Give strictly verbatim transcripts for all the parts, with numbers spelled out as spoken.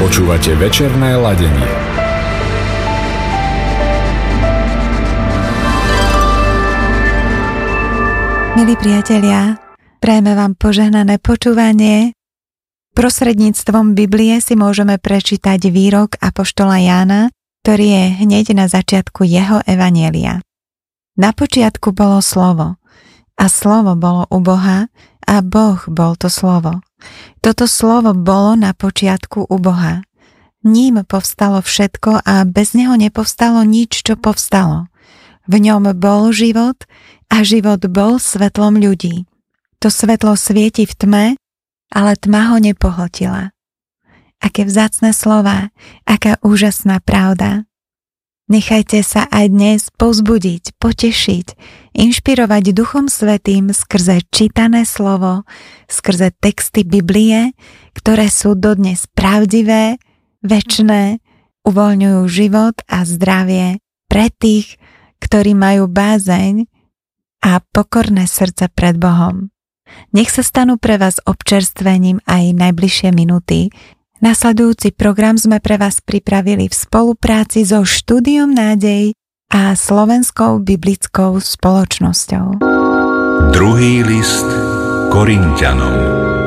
Počúvate večerné ladenie. Milí priatelia, prajeme vám požehnané počúvanie. Prostredníctvom Biblie si môžeme prečítať výrok apoštola Jána, ktorý je hneď na začiatku jeho evanjelia. Na počiatku bolo slovo, a slovo bolo u Boha, a Boh bol to slovo. Toto slovo bolo na počiatku u Boha. Ním povstalo všetko a bez neho nepovstalo nič, čo povstalo. V ňom bol život a život bol svetlom ľudí. To svetlo svieti v tme, ale tma ho nepohltila. Aké vzácne slová, aká úžasná pravda. Nechajte sa aj dnes povzbudiť, potešiť, inšpirovať Duchom Svätým skrze čítané slovo, skrze texty Biblie, ktoré sú dodnes pravdivé, večné, uvoľňujú život a zdravie pre tých, ktorí majú bázeň a pokorné srdce pred Bohom. Nech sa stanú pre vás občerstvením aj najbližšie minúty. Nasledujúci program sme pre vás pripravili v spolupráci so Štúdiom Nádej a Slovenskou biblickou spoločnosťou. Druhý list Korinťanom.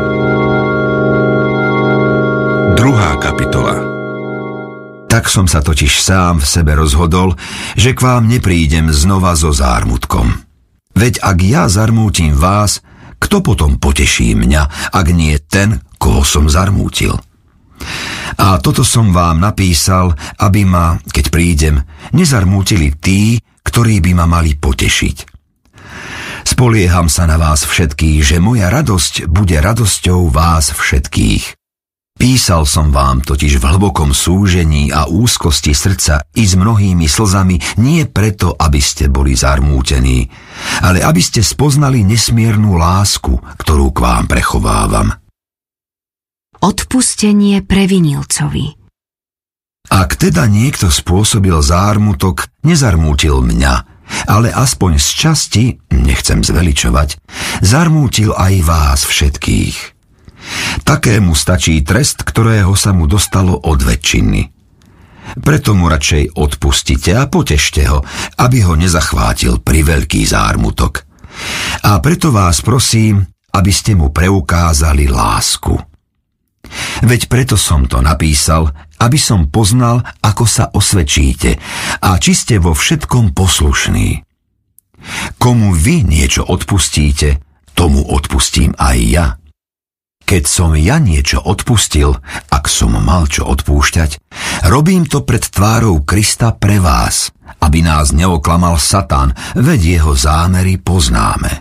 Druhá kapitola. Tak som sa totiž sám v sebe rozhodol, že k vám neprídem znova so zármutkom. Veď ak ja zarmútim vás, kto potom poteší mňa, ak nie ten, koho som zarmútil? A toto som vám napísal, aby ma, keď prídem, nezarmútili tí, ktorí by ma mali potešiť. Spolieham sa na vás všetkých, že moja radosť bude radosťou vás všetkých. Písal som vám totiž v hlbokom súžení a úzkosti srdca i s mnohými slzami, nie preto, aby ste boli zarmútení, ale aby ste spoznali nesmiernu lásku, ktorú k vám prechovávam. Odpustenie previnilcovi. Ak teda niekto spôsobil zármutok, nezarmútil mňa, ale aspoň z časti, nechcem zveličovať, zarmútil aj vás všetkých. Takému stačí trest, ktorého sa mu dostalo od väčšiny. Preto mu radšej odpustite a potešte ho, aby ho nezachvátil priveľký zármutok. A preto vás prosím, aby ste mu preukázali lásku. Veď preto som to napísal, aby som poznal, ako sa osvedčíte a či ste vo všetkom poslušní. Komu vy niečo odpustíte, tomu odpustím aj ja. Keď som ja niečo odpustil, ak som mal čo odpúšťať, robím to pred tvárou Krista pre vás, aby nás neoklamal Satan, veď jeho zámery poznáme.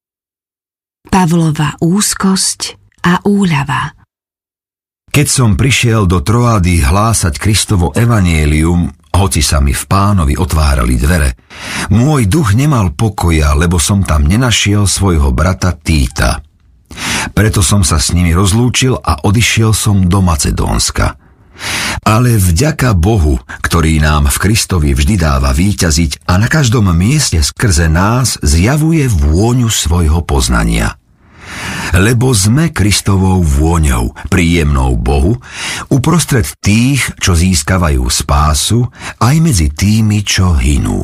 Pavlova úzkosť a úľava. Keď som prišiel do Troády hlásať Kristovo evanjelium, hoci sa mi v Pánovi otvárali dvere, môj duch nemal pokoja, lebo som tam nenašiel svojho brata Týta. Preto som sa s nimi rozlúčil a odišiel som do Macedónska. Ale vďaka Bohu, ktorý nám v Kristovi vždy dáva víťaziť a na každom mieste skrze nás zjavuje vôňu svojho poznania. Lebo sme Kristovou vôňou, príjemnou Bohu, uprostred tých, čo získavajú spásu, aj medzi tými, čo hynú.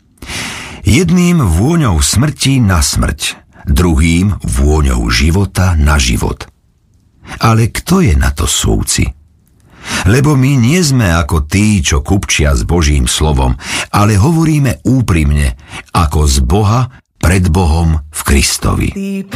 Jedným vôňou smrti na smrť, druhým vôňou života na život. Ale kto je na to súci? Lebo my nie sme ako tí, čo kupčia s Božím slovom, ale hovoríme úprimne, ako z Boha pred Bohom v Kristovi.